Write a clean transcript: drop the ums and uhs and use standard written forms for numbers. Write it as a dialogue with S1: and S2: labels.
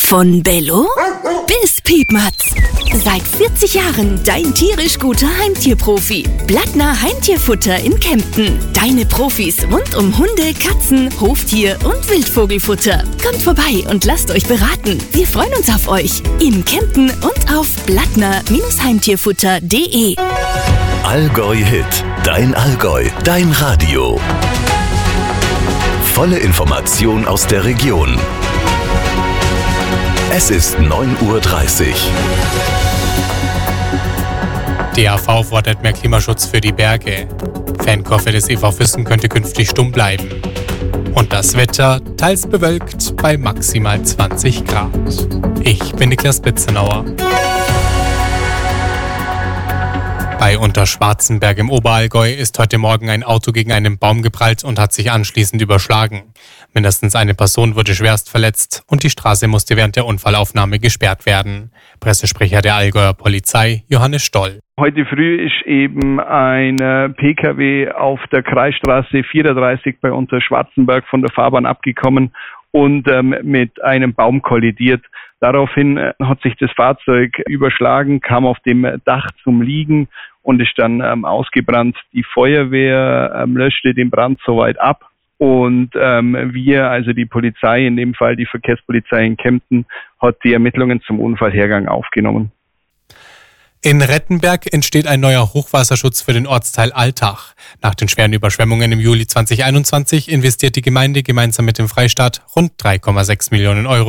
S1: Von Bello bis Piepmatz. Seit 40 Jahren dein tierisch guter Heimtierprofi. Blattner Heimtierfutter in Kempten. Deine Profis rund um Hunde, Katzen, Hoftier und Wildvogelfutter. Kommt vorbei und lasst euch beraten. Wir freuen uns auf euch. In Kempten und auf blattner-heimtierfutter.de.
S2: Allgäu Hit. Dein Allgäu. Dein Radio. Volle Information aus der Region. Es ist 9:30 Uhr.
S3: DAV fordert mehr Klimaschutz für die Berge. Fankoffe des EV Füssen könnte künftig stumm bleiben. Und das Wetter teils bewölkt bei maximal 20 Grad. Ich bin Niklas Bitzenauer. Bei Unterschwarzenberg im Oberallgäu ist heute Morgen ein Auto gegen einen Baum geprallt und hat sich anschließend überschlagen. Mindestens eine Person wurde schwerst verletzt und die Straße musste während der Unfallaufnahme gesperrt werden. Pressesprecher der Allgäuer Polizei, Johannes Stoll.
S4: Heute früh ist eben ein Pkw auf der Kreisstraße 34 bei Unterschwarzenberg von der Fahrbahn abgekommen und mit einem Baum kollidiert. Daraufhin hat sich das Fahrzeug überschlagen, kam auf dem Dach zum Liegen und ist dann ausgebrannt. Die Feuerwehr löschte den Brand soweit ab und wir, also die Polizei, in dem Fall die Verkehrspolizei in Kempten, hat die Ermittlungen zum Unfallhergang aufgenommen.
S3: In Rettenberg entsteht ein neuer Hochwasserschutz für den Ortsteil Altach. Nach den schweren Überschwemmungen im Juli 2021 investiert die Gemeinde gemeinsam mit dem Freistaat rund 3,6 Millionen Euro